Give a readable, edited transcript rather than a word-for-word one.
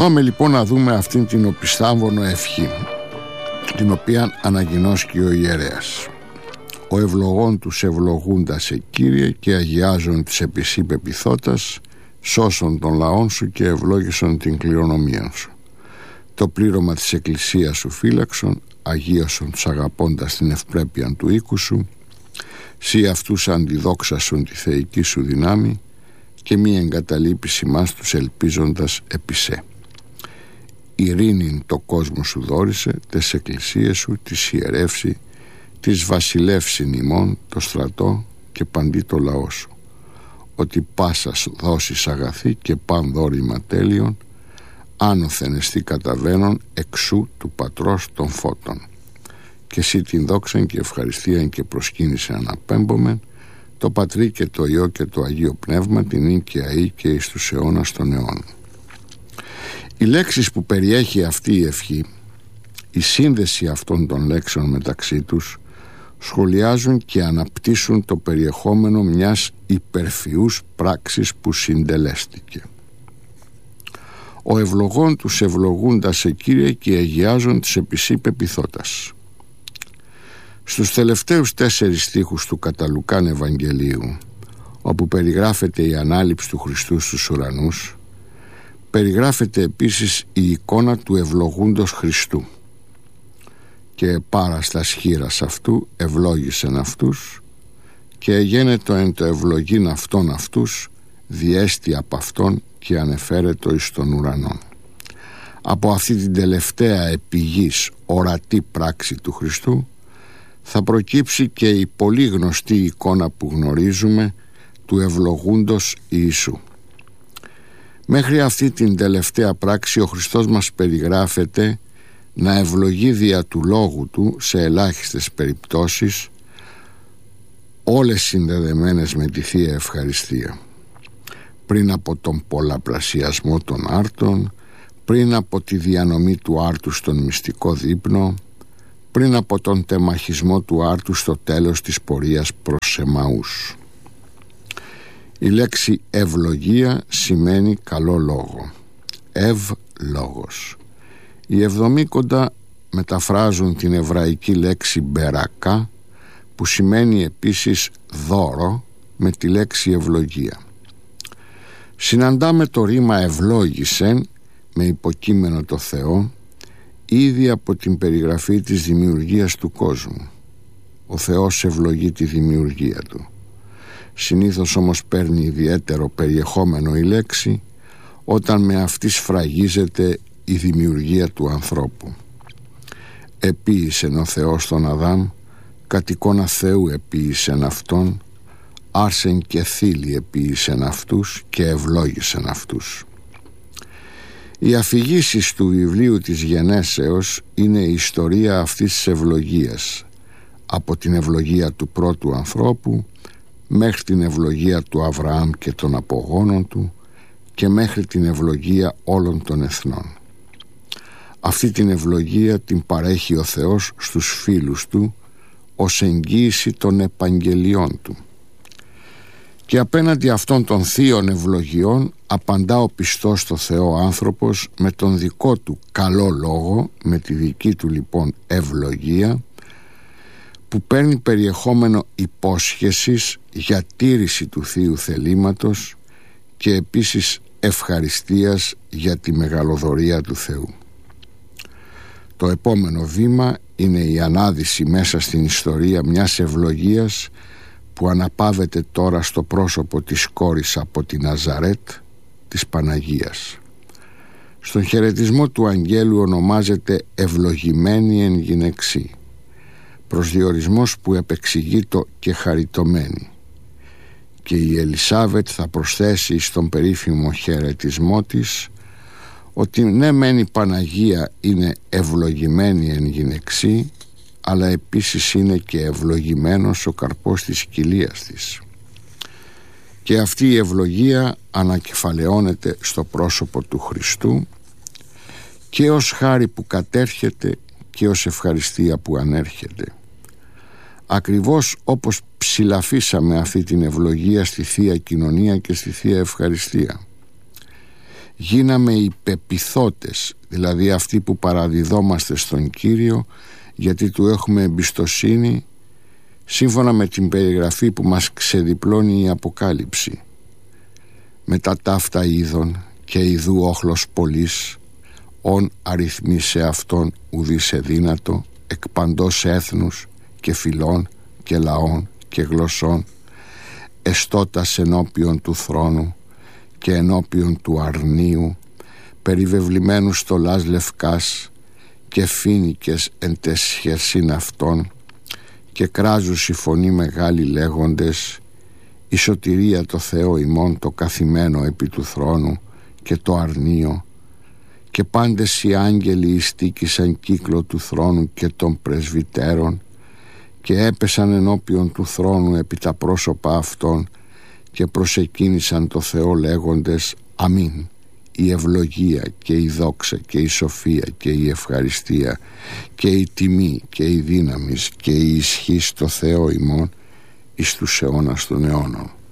Πάμε λοιπόν να δούμε αυτήν την οπισθάμβονο ευχή, την οποία ανακοινώσκει ο ιερέας. Ο ευλογών τους ευλογούντα σε Κύριε και αγιάζον τις επισή πεπιθώτας, σώσον των λαών σου και ευλόγησον την κληρονομία σου. Το πλήρωμα της εκκλησίας σου φύλαξον, αγίωσον τους αγαπώντας την ευπρέπεια του οίκου σου, σύ αυτούς αντιδόξασον τη θεϊκή σου δυνάμει και μη εγκαταλείπεις ημάς τους ελπίζοντας επισέ. Ειρήνην το κόσμο σου δόρισε, τες εκκλησίες σου τις ιερεύσει, τις βασιλεύσιν ημών το στρατό και παντί το λαό σου, ότι πάσας δώσεις αγαθή και παν δόρημα τέλειον, άνωθεν εστί καταβαίνον εξού του πατρός των φώτων. Και εσύ την δόξαν και ευχαριστίαν και προσκύνησεν αναπέμπομεν, το Πατρί και το Υιό και το Αγίο Πνεύμα, την ίν και αεί και εις τους αιώνας των αιώνων. Οι λέξεις που περιέχει αυτή η ευχή, η σύνδεση αυτών των λέξεων μεταξύ τους, σχολιάζουν και αναπτύσσουν το περιεχόμενο μιας υπερφυούς πράξης που συντελέστηκε. Ο ευλογών τους ευλογούντα σε Κύριε και αγιάζον τις επισή πεπιθώτας. Στους τελευταίους 4 στίχους του κατά Λουκάν Ευαγγελίου, όπου περιγράφεται η ανάληψη του Χριστού στους ουρανούς, περιγράφεται επίσης η εικόνα του ευλογούντος Χριστού. Και πάραστας χείρας αυτού ευλόγησεν αυτούς και εγένετο εν το ευλογήν αυτών αυτούς, διέστη από αυτόν και ανεφέρετο εις τον ουρανόν. Από αυτή την τελευταία επιγής ορατή πράξη του Χριστού θα προκύψει και η πολύ γνωστή εικόνα που γνωρίζουμε του ευλογούντος Ιησού. Μέχρι αυτή την τελευταία πράξη ο Χριστός μας περιγράφεται να ευλογεί δια του λόγου του σε ελάχιστες περιπτώσεις, όλες συνδεδεμένες με τη Θεία Ευχαριστία. Πριν από τον πολλαπλασιασμό των άρτων, πριν από τη διανομή του άρτου στον μυστικό δείπνο, πριν από τον τεμαχισμό του άρτου στο τέλος της πορείας προς Εμαούς. Η λέξη ευλογία σημαίνει καλό λόγο. Λόγος. Οι Εβδομήκοντα μεταφράζουν την εβραϊκή λέξη μπερακά, που σημαίνει επίσης δώρο, με τη λέξη ευλογία. Συναντάμε το ρήμα ευλόγησεν με υποκείμενο το Θεό ήδη από την περιγραφή της δημιουργίας του κόσμου. Ο Θεός ευλογεί τη δημιουργία του. Συνήθως όμως παίρνει ιδιαίτερο περιεχόμενο η λέξη όταν με αυτή σφραγίζεται η δημιουργία του ανθρώπου. Επίησεν ο Θεός τον Αδάμ, κατ' εικόνα Θεού επίησεν αυτόν, άρσεν και θήλη επίησεν αυτούς και ευλόγησεν αυτούς. Οι αφηγήσεις του βιβλίου της Γενέσεως είναι η ιστορία αυτής της ευλογίας, από την ευλογία του πρώτου ανθρώπου μέχρι την ευλογία του Αβραάμ και των απογόνων του και μέχρι την ευλογία όλων των εθνών. Αυτή την ευλογία την παρέχει ο Θεός στους φίλους του ως εγγύηση των επαγγελιών του. Και απέναντι αυτών των θείων ευλογιών απαντά ο πιστός στο Θεό άνθρωπος με τον δικό του καλό λόγο, με τη δική του λοιπόν ευλογία, που παίρνει περιεχόμενο υπόσχεσης για τήρηση του θείου θελήματος και επίσης ευχαριστίας για τη μεγαλοδωρία του Θεού. Το επόμενο βήμα είναι η ανάδυση μέσα στην ιστορία μιας ευλογίας που αναπαύεται τώρα στο πρόσωπο της κόρης από τη Ναζαρέτ, της Παναγίας. Στον χαιρετισμό του αγγέλου ονομάζεται ευλογημένη εν γυναιξή, προσδιορισμός που επεξηγεί το και χαριτωμένη. Και η Ελισάβετ θα προσθέσει στον περίφημο χαιρετισμό της ότι ναι μεν η Παναγία είναι ευλογημένη εν γυναιξή, αλλά επίσης είναι και ευλογημένος ο καρπός της κοιλίας της. Και αυτή η ευλογία ανακεφαλαιώνεται στο πρόσωπο του Χριστού και ως χάρη που κατέρχεται και ως ευχαριστία που ανέρχεται. Ακριβώς όπως ψηλαφίσαμε αυτή την ευλογία στη Θεία Κοινωνία και στη Θεία Ευχαριστία. γίναμε οι πεποιθώτες, δηλαδή αυτοί που παραδιδόμαστε στον Κύριο γιατί του έχουμε εμπιστοσύνη, σύμφωνα με την περιγραφή που μας ξεδιπλώνει η Αποκάλυψη. Μετά ταύτα είδων και ιδού όχλος πολλής, ον αριθμί σε αυτόν ουδής εδύνατο, εκ παντός έθνους και φυλών και λαών και γλωσσών, εστώτας ενώπιον του θρόνου και ενώπιον του αρνίου, περιβεβλημένους στολάς λευκάς και φοίνικες εν τες χερσίν αυτών, και κράζους η φωνή μεγάλη λέγοντες, η σωτηρία το Θεό ημών το καθημένο επί του θρόνου και το αρνείο, και πάντες οι άγγελοι ειστήκησαν κύκλο του θρόνου και των πρεσβυτέρων και έπεσαν ενώπιον του θρόνου επί τα πρόσωπα αυτών και προσεκίνησαν το Θεό λέγοντες αμήν, η ευλογία και η δόξα και η σοφία και η ευχαριστία και η τιμή και η δύναμις και η ισχύ στο Θεό ημών εις τους αιώνας των αιώνων.